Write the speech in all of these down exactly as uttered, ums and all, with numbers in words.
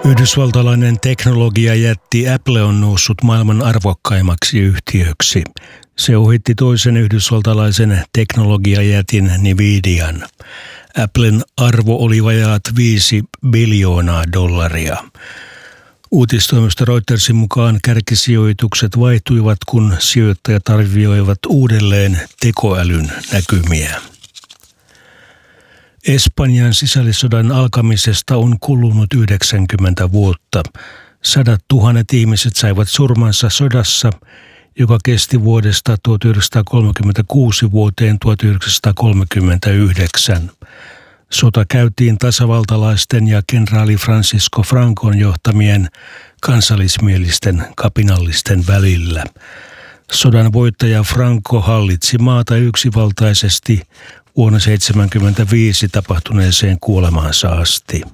Yhdysvaltalainen teknologiajätti Apple on noussut maailman arvokkaimmaksi yhtiöksi. Se ohitti toisen yhdysvaltalaisen teknologiajätin Nvidian. Applen arvo oli vajaat viisi biljoonaa dollaria. Uutistoimisto Reutersin mukaan kärkisijoitukset vaihtuivat, kun sijoittajat arvioivat uudelleen tekoälyn näkymiä. Espanjan sisällissodan alkamisesta on kulunut yhdeksänkymmentä vuotta. Sadat tuhannet ihmiset saivat surmansa sodassa, joka kesti vuodesta tuhatyhdeksänsataakolmekymmentäkuusi vuoteen tuhatyhdeksänsataakolmekymmentäyhdeksän. Sota käytiin tasavaltalaisten ja kenraali Francisco Francon johtamien kansallismielisten kapinallisten välillä. Sodan voittaja Franco hallitsi maata yksivaltaisesti vuonna tuhatyhdeksänsataaseitsemänkymmentäviisi tapahtuneeseen kuolemaansa asti.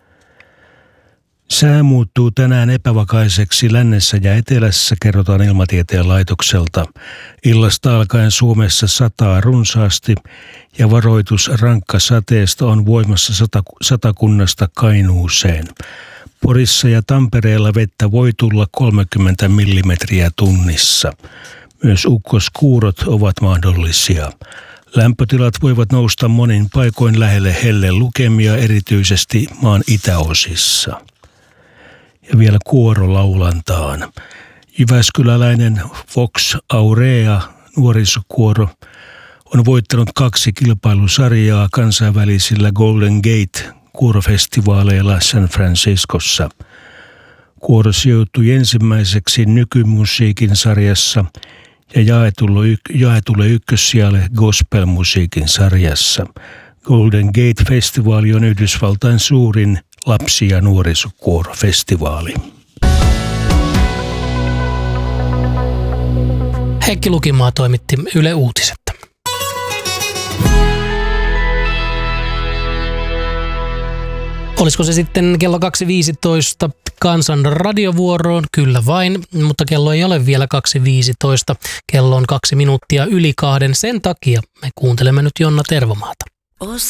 Sää muuttuu tänään epävakaiseksi lännessä ja etelässä, kerrotaan Ilmatieteen laitokselta. Illasta alkaen Suomessa sataa runsaasti ja varoitus rankkasateesta on voimassa Satakunnasta Kainuuseen. Porissa ja Tampereella vettä voi tulla kolmekymmentä millimetriä tunnissa. Myös ukkoskuurot ovat mahdollisia. Lämpötilat voivat nousta monin paikoin lähelle hellelukemia, erityisesti maan itäosissa. Ja vielä kuorolaulantaan. Jyväskyläläinen Vox Aurea nuorisokuoro on voittanut kaksi kilpailusarjaa kansainvälisillä Golden Gate kuorofestivaaleilla San Franciscossa. Kuoro sijoittui ensimmäiseksi nykymusiikin sarjassa ja jaetulle, jaetulle ykkössijalle gospelmusiikin sarjassa. Golden Gate-festivaali on Yhdysvaltain suurin lapsi- ja nuorisokuorofestivaali. Heikki Lukimaa toimitti Yle Uutiset. Olisiko se sitten kello kaksi viisitoista Kansan radiovuoroon? Kyllä vain, mutta kello ei ole vielä kaksi viisitoista. Kello on kaksi minuuttia yli kahden. Sen takia me kuuntelemme nyt Jonna Tervomaata.